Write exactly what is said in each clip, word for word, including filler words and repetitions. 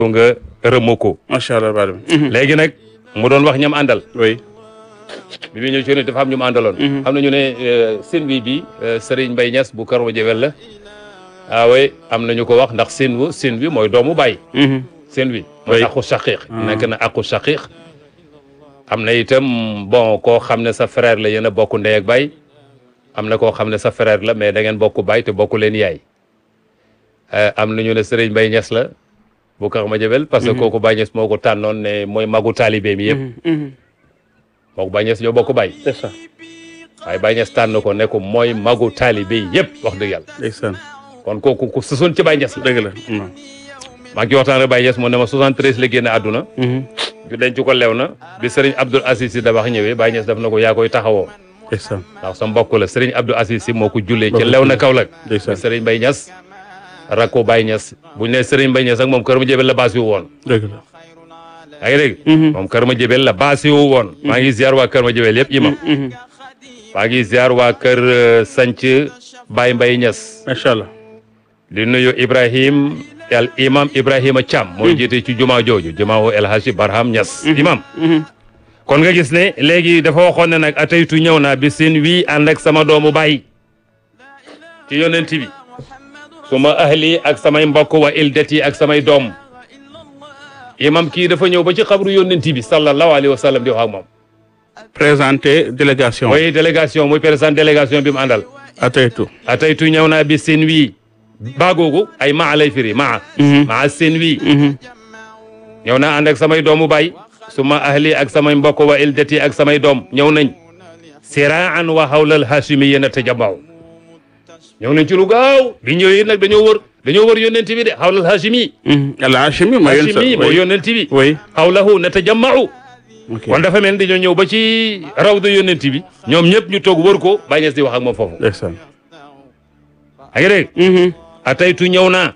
nga rëmm ko. macha allah Baye. léegi nag mu doon wax ñam àndal. oui. bi muy ñëw ci yonent dafa am ñu mu àndaloon. am na ñu ne seen wi bi Serigne Mbaye Niass bu Kër Madiabel la. ah oui am na ñu ko wax ndax seen wu seen wi mooy doomu baay. seen wi. mooy aqu shaqiq. nekk na aqu shaqiq. am na itam bon koo xam ne sa frère la yéen a bokk ndey ak baay. am na koo xam ne sa frère la mais da ngeen bokk baay te bokk leen yaay. am na ñu ne Serigne Mbaye Niass la bu Kër Madiabel. parce que kooku Baye Niass moo ko tànnoon ne mooy magu taalibe mi yëpp. moo ko Baye Niass ñoo bokk baay. c'est ça. waaye Baye Niass tànn ko ne ko mooy magu taalibe yëpp wax dëgg yàlla. ndeysaan. kon kooku ku sësoon ci Baye Niass la. dëgg la. maa ngi waxtaan rek Baye Niass moo ne ma soixante-treize la génn àdduna. ñu denc ko lew na bi Serigne Abdoul Aziz Sy Dabakh ñëwee Baye Niass daf na ko yaa koy taxawoo. ndeysaan. ndax sa mbokk la Serigne Abdoul Aziz Sy moo ko jullee ci lew na Kaolack. ndeysaan. Serigne Mbaye Niass rakko Baye Niass bu ñu nee Serigne Mbaye Niass ak moom Kër Madiabel la baasi wu woon. dëgg la. yaa ngi dégg. moom Kër Madiabel la baasi wu woon. maa ngi ziar waa Kër Madiabel yëpp imam. maa ngi ziar waa kër Sanc Baye Mbaye Niass. macha allah. di nuyu Ibrahim el imam Ibrahima Thiam. mooy jiite ci jumaa jooju jumaa wu El Hadji Barham Niass. imam. kon nga gis ne léegi dafa waxoon ne nag ataytu ñëw naa bi seen wii ànd ak sama doomu baay. ci yonent bi. suma ahli ak samay mbokk wa ildati ak samay doom. imam kii dafa ñëw ba ci xabru yonent bi sallallahu alayhi wa sallam di wax ak moom. présenté délégation. mooy délégation muy président délégation bi mu àndal. ataytu. ataytu ñëw naa bi seen wii. baagoogu ay maa lay firi maa. maa seen wii. ñëw naa ànd ak samay doomu baay. suma ahli ak samay mbokk wa ildati ak samay doom ñëw nañ. siraan wa hawlal hashimi yéen a tajabaaw. ñëw nañ ci lu gaaw. bi ñëwee nag dañoo wër dañoo wër yónneent bi de hawlal hashimi. al hashimi mooy yéen hashimi mooy yónneent bi. oui. hawlahu natajamau. ok kon dafa mel ni dañoo ñëw ba ci rawdu yónneent bi. ñoom ñëpp ñu toog wër ko Baye Niass di wax ak moom foofu. ndeysaan. a ngi dégg. ataytu ñëw naa.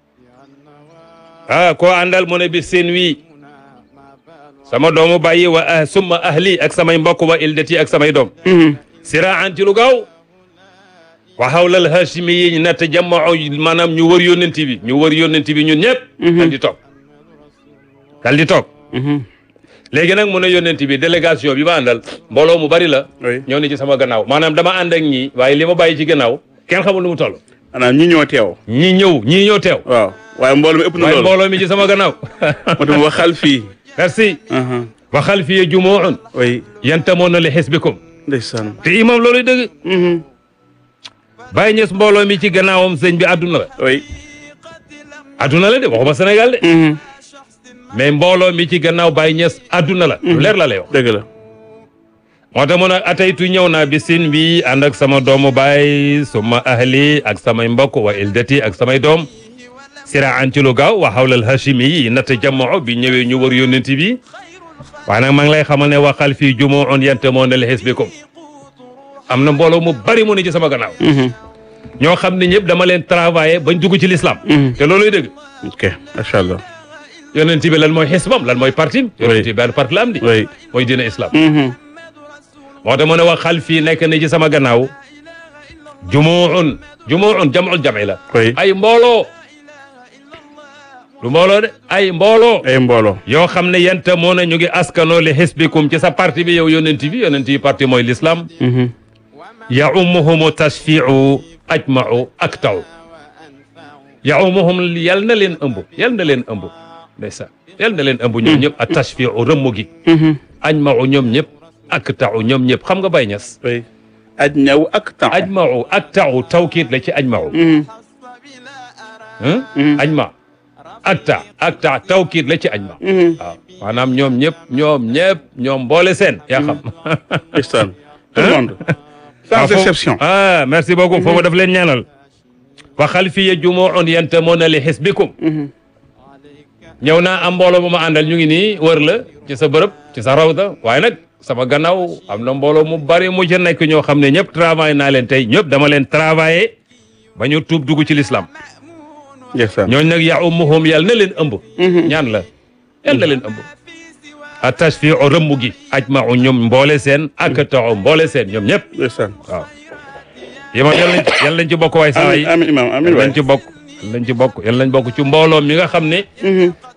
ah koo àndal mu ne bi seen wii. sama doomu bàyyi wa ah summa ahli ak samay mbokk wa ildati ak samay doom. siraan ci lu gaaw. wa hawlal hashimi yi na tajamau maanaam ñu wër yónneent bi ñu wër yónneent bi ñun ñëpp. dal di toog dal di toog. léegi nag mu ne yónneent bi délégation bi ma àndal mbooloo mu bari la. oui. ñëw ne ci sama gannaaw maanaam dama ànd ak ñii waaye li ma bàyyi ci gannaaw kenn xamul nu mu toll. maanaam ñi ñoo teew. ñii ñëw ñii ñëw teew. waaw waaye mbooloo mi ëpp na waaye loolu. mbooloo mi ci sama gannaaw. moo tax waxal fii. merci. wa xalfiya jumuun oui. yantamoona li xisbikum. ndeysaan. te imam looluy dëgg. Baye Niass mbooloo mi ci gannaawam sëñ bi àdduna la. oui. àdduna la de waxuma Sénégal de. mais mbooloo mi ci gannaaw Baye Niass àdduna la. lu leer la lay wax. dëgg la. moo tax mu ne ataytu ñëw naa bi sin bi ànd ak sama doomu baay suma ahli ak samay mbokk wa ildati ak samay doom. siraan ci lu gaaw wa hawlal hashimi yi natta jamoo bi ñëwee ñu wër yónnent bi. waaye nag maa ngi lay xamal ne waxal fii jumuun yantamoona li xisbikum. am na mbooloo mu bari mu ne ci sama gannaaw. ñoo xam ne ñëpp dama leen travailler bañ dugg ci l'islam. te looluy dëgg. ok macha allah. yonent bi lan mooy xisbam lan mooy partim. yonent bi benn parti la am di. oui. mooy diine islam. moo tax mu ne wax xal fii nekk ne ci sama gannaaw. jumuun jumuun jamul jami la. oui. ay mbooloo. lu mbooloo de ay mbooloo. ay mbooloo. yoo xam ne yenta moo na ñu ngi askanoo li xisbikum ci sa parti bi yow yonent bi yonent bi parti mooy l'islam. ya ummuhumu tashfiu ajmau ak taw ya ummuhum yal na leen ëmb yal na leen ëmb ndeysaan yal na leen ëmb ñoom ñëpp a tashfiu rëmm gi ajmau ñoom ñëpp ak taw ñoom ñëpp xam nga Baye Niass oui. aj ñaw ak temps. ajmau ak taw tawkiit la ci ajmau ajma ak ta ak ta tawkiit la ci ajma waaw maanaam ñoom ñëpp ñoom ñëpp ñoom boole seen yaa xam ndeysaan. tout le monde. sans exception. ah merci beaucoup foofu daf leen ñaanal wa xalfiya jumuun yantamoona li xisbikum ñëw naa am mbooloo bu ma àndal ñu ngi nii wër la ci sa bërëb ci sa rawda waaye nag sama gannaaw am na mbooloo mu bari mu ci nekk ñoo xam ne ñëpp travail naa leen tey ñëpp dama leen travaillé ba ñu tuub dugg ci l'islam ndeysaan. ñooñu nag ya ummuhum yàlla na leen ëmb ñaan la yàlla na leen ëmb a tashfiu rëmm gi ajmau ñoom mboole seen ak taxu mboole seen ñoom ñëpp ndeysaan. waaw yéen a yàlla yàlla nañ ci bokk waay saa yi amiin amiin imaam amiin yàlla waay. nañ ci bokk yàlla nañ ci bokk yàlla nañ bokk ci mbooloo mi nga xam ne